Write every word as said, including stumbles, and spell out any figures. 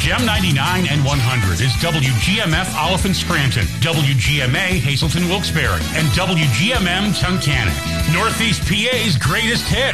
X M ninety-nine and one hundred is W G M F Oliphant Scranton, W G M A Hazleton Wilkes-Barre, and W G M M Tunkhannock. Northeast P A's greatest hit.